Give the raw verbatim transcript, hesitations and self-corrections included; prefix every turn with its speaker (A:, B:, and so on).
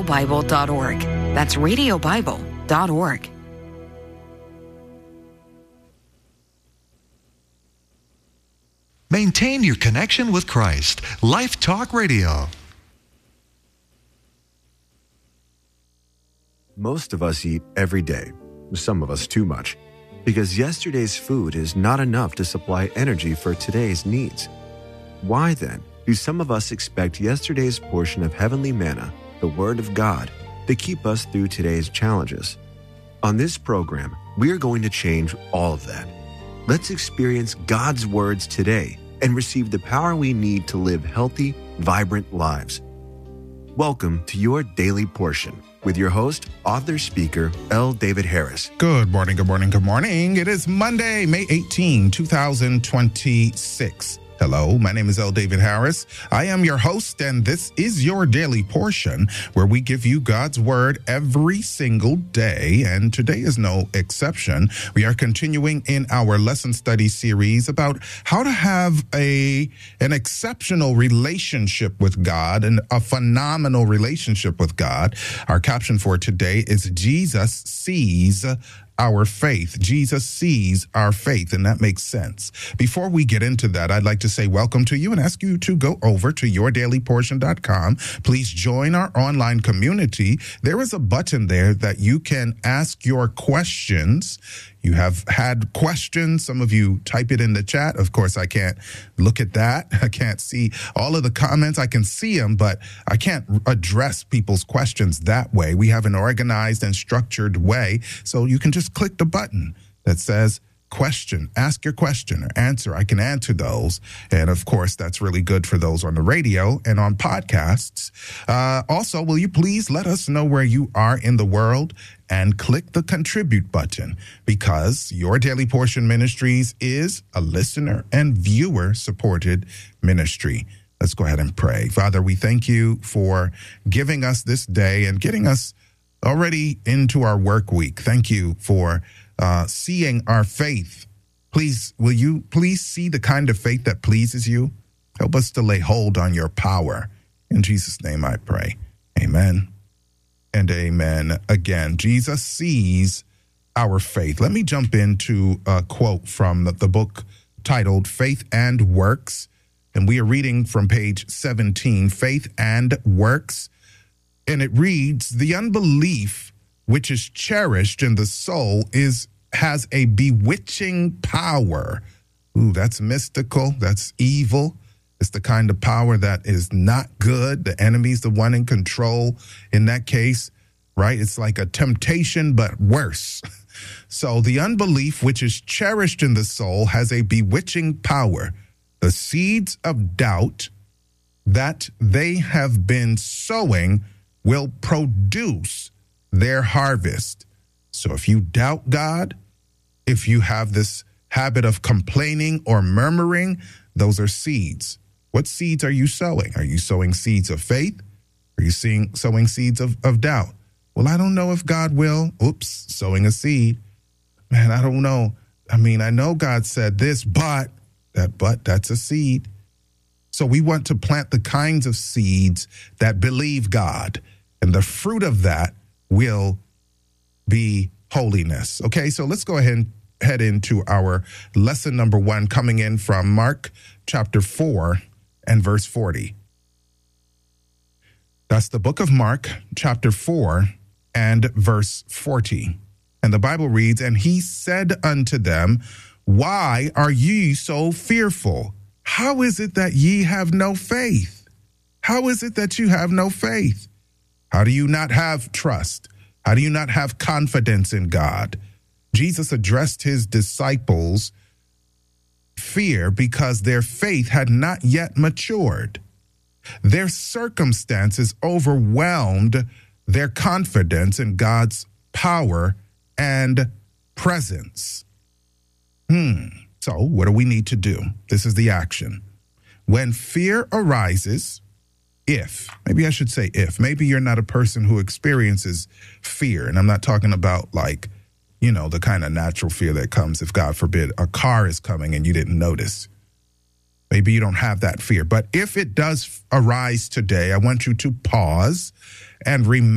A: bible dot org. That's radio bible dot org.
B: Maintain your connection with Christ. Life Talk Radio.
C: Most of us eat every day, some of us too much, because yesterday's food is not enough to supply energy for today's needs. Why then do some of us expect yesterday's portion of heavenly manna, the Word of God, to keep us through today's challenges? On this program, we are going to change all of that. Let's experience God's words today and receive the power we need to live healthy, vibrant lives. Welcome to your Daily Portion with your host, author, speaker, L. David Harris.
D: Good morning, good morning, good morning. It is Monday, May eighteenth, twenty twenty-six. Hello, my name is L. David Harris. I am your host, and this is your Daily Portion, where we give you God's Word every single day, and today is no exception. We are continuing in our lesson study series about how to have a an exceptional relationship with God and a phenomenal relationship with God. Our caption for today is Jesus Sees Our Faith. Jesus sees our faith, and that makes sense. Before we get into that, I'd like to say welcome to you and ask you to go over to your daily portion dot com. Please join our online community. There is a button there that you can ask your questions. You have had questions. Some of you type it in the chat. Of course, I can't look at that. I can't see all of the comments. I can see them, but I can't address people's questions that way. We have an organized and structured way. So you can just click the button that says question, ask your question or answer. I can answer those. And of course, that's really good for those on the radio and on podcasts. Uh, also, will you please let us know where you are in the world and click the contribute button, because your Daily Portion Ministries is a listener and viewer supported ministry. Let's go ahead and pray. Father, we thank you for giving us this day and getting us already into our work week. Thank you for uh, seeing our faith. Please, will you please see the kind of faith that pleases you? Help us to lay hold on your power. In Jesus' name I pray. Amen and amen again. Jesus sees our faith. Let me jump into a quote from the, the book titled Faith and Works. And we are reading from page seventeen, Faith and Works. And it reads, "The unbelief which is cherished in the soul is has a bewitching power." Ooh, that's mystical. That's evil. It's the kind of power that is not good. The enemy's the one in control in that case, right? It's like a temptation, but worse. So the unbelief which is cherished in the soul has a bewitching power. The seeds of doubt that they have been sowing will produce their harvest. So if you doubt God, if you have this habit of complaining or murmuring, those are seeds. What seeds are you sowing? Are you sowing seeds of faith? Are you seeing, sowing seeds of, of doubt? Well, I don't know if God will. Oops, sowing a seed. Man, I don't know. I mean, I know God said this, but that but that's a seed. So we want to plant the kinds of seeds that believe God, and the fruit of that will be holiness. Okay, so let's go ahead and head into our lesson number one, coming in from Mark chapter four and verse forty. That's the book of Mark chapter four and verse forty. And the Bible reads, "And he said unto them, Why are ye so fearful? How is it that ye have no faith? How is it that you have no faith? How do you not have trust? How do you not have confidence in God?" Jesus addressed his disciples' fear because their faith had not yet matured. Their circumstances overwhelmed their confidence in God's power and presence. Hmm. So what do we need to do? This is the action. When fear arises, if, maybe I should say if, maybe you're not a person who experiences fear. And I'm not talking about like, you know, the kind of natural fear that comes if, God forbid, a car is coming and you didn't notice. Maybe you don't have that fear. But if it does arise today, I want you to pause and remember